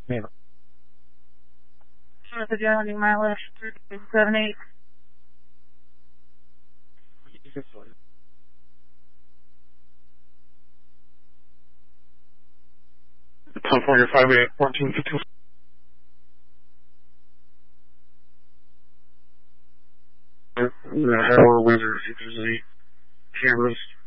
Maybe. The Johnny mileage 378. California 58, 1452. Or whether if there's any cameras